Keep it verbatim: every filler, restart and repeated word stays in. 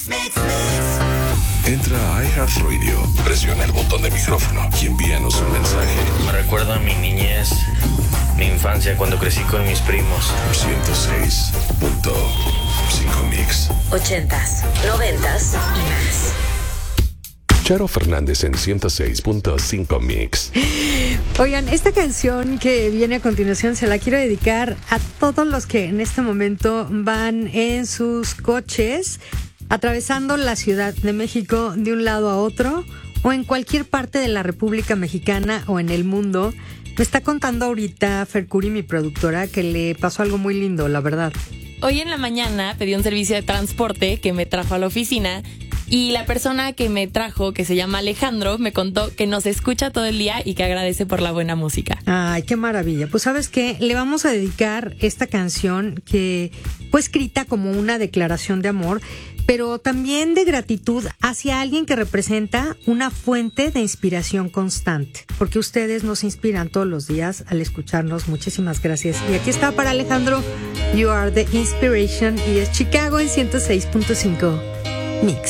Entra a iHeartRadio, presiona el botón de micrófono y envíanos un mensaje. Me recuerda a mi niñez, mi infancia cuando crecí con mis primos. ciento seis punto cinco Mix. Ochentas, noventas y más. Charo Fernández en ciento seis punto cinco Mix. Oigan, esta canción que viene a continuación se la quiero dedicar a todos los que en este momento van en sus coches atravesando la Ciudad de México de un lado a otro o en cualquier parte de la República Mexicana o en el mundo. Me está contando ahorita Fercuri, mi productora, que le pasó algo muy lindo, la verdad. Hoy en la mañana pedí un servicio de transporte que me trajo a la oficina y la persona que me trajo, que se llama Alejandro, me contó que nos escucha todo el día y que agradece por la buena música. Ay, qué maravilla. Pues ¿sabes qué? Le vamos a dedicar esta canción que fue escrita como una declaración de amor, pero también de gratitud hacia alguien que representa una fuente de inspiración constante, porque ustedes nos inspiran todos los días al escucharnos. Muchísimas gracias. Y aquí está para Alejandro, You Are the Inspiration, y es Chicago en ciento seis punto cinco Mix.